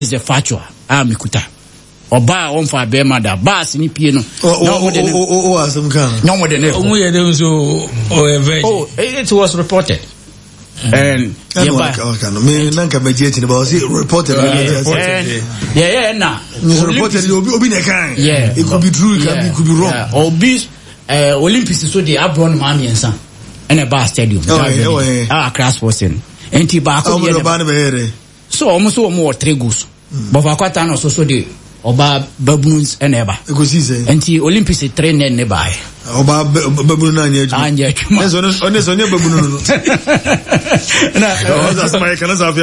is a factual. Mikuta. Oba on for be mother bass ni pie no. Some kind. No more than it was reported. And reported. Reported it could be true, it could be wrong. Obese Olympics so they have run man and son and a bar stadium. Crash person. And so almost more 3 goals. But for quite an so they Oba baboons and ever. And the Olympics is trained nearby. Oba baboon and yet. That's on your baboon. That's my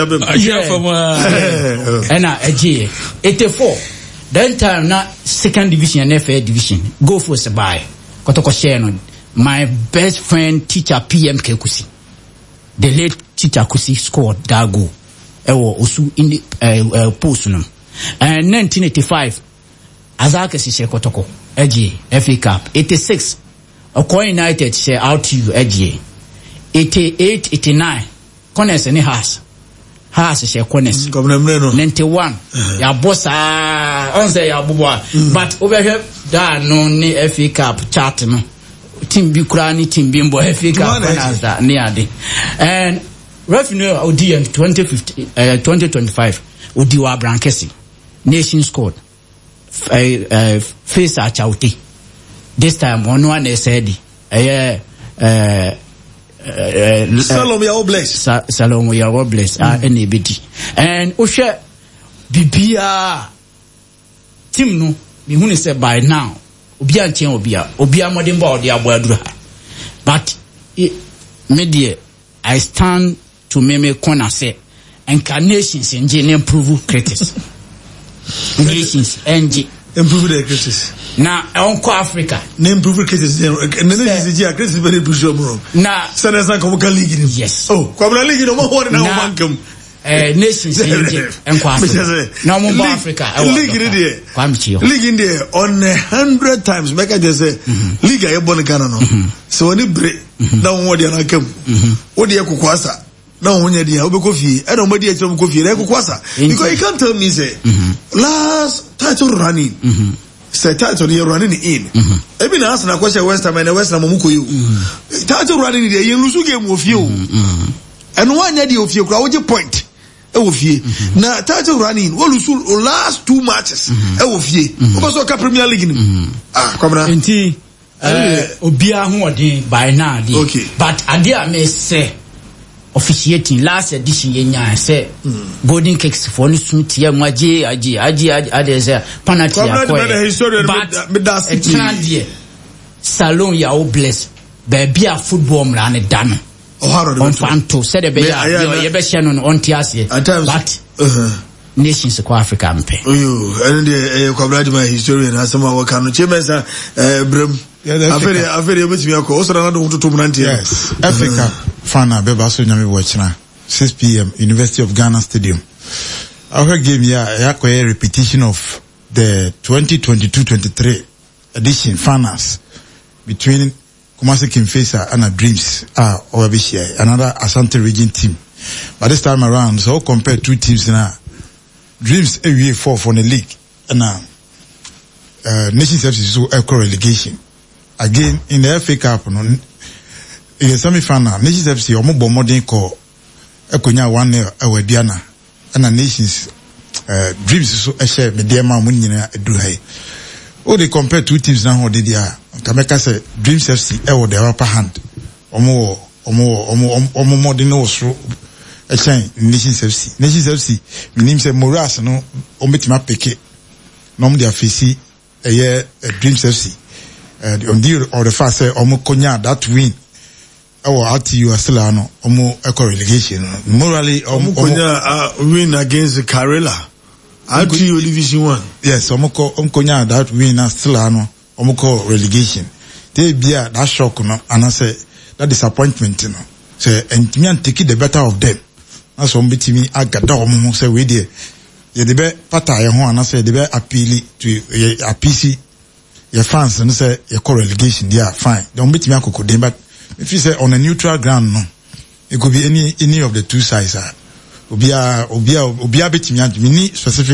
and a G 84. Then time now 2nd division and FA division. Go for Sabai. Kotoko Shannon. My best friend teacher PM Kekusi. The late teacher Kusi scored that goal. Ewo Osu in the postnum. And 1985, Azaka Sisha Kotoko, Edgy, FA Cup. 86, Okoye United say out to you, Edgy. 88, 89, Connors and Haas is a Connors. 91, ya boss, on say ya bubwa. But over here, da no ni FA Cup chat no. Team Bukrani, Team Bimbo, FA Cup, near the. And revenue ODM 2025, Udiwa Brankesi. Nation scored. Face a chauti. This time, one said, Salom ya obless. Salom ya obless. NABD. And Osha Bibia Tim no, Mihuni said by now, Obia Chen Obia modern board ya Wadra. But media, I stand to meme corner say, incarnations in Jane improve critics. Nations NG improve their critics. Now, Uncle Africa. Improve critics. And then this is critics very brutal, bro. Now, Sanasa Coca League. Yes. Oh, Coca League, no more than our come. Nations NG and Africa. No more Africa. League in there. League in there on 100 times. Make I just say, League I born Ghana. So when you break, now what you come? What do you kukwasa? No, when you're coffee, I don't know some coffee, because you can't tell me, say, last title running, say title you're running in. I've been asking a question West Ham and West Ham Mukuyu. Title running in the Yusu game of you. And one idea of your crowd point. Of ye. Now, title running, well, last 2 matches. Of ye. Also, Premier League. Come on. Obia who by now. Okay. But I may say, officiating last edition yenya say golden cakes for smith ya mwaje aji penalty but salon ya bless baby a football mrane dan on fanto said the be ya be share no on tiase but nations ko Africa mpe and the kwabradi my historian asema waka no chemesa brem afere which me ko so na do to mrantie yes Africa Fana beba so nyame watchna 6 p.m. University of Ghana Stadium. Our game here a repetition of the 2022-23 edition finals between Kumasi Kinfesa and Dreams or another Asante region team. But this time around, so compare 2 teams now. Dreams away 4 for the league and Nations FC so equal relegation. Again in the FA Cup in the semi-final, Nations FC omo bomodin ko ekonya 1-0 Diana and the Nations Dreams so share mediama mo nyina edu hai. Oh, they compare 2 teams now how they are. Kameka say Dreams FC the upper hand. Omo modin no so Nations FC. Nations FC meaning say Moras no ometima peke. No dia face Dreams FC. On the fact say omo konya that win. At you are still no omo eco relegation. Morally omo win against Karela. At you division 1. Yes, omo konya that win still no omo ko relegation. They be that shock no and I say that disappointment no. Say and me and take the better of them. That's one bit me agada omo say we there. Ye the be pata ye ho and I say the be appeal to a PC your fans and say your core relegation they are fine. Don't beat me akoko dem but if you say on a neutral ground no it could be any of the 2 sides obia bit me specific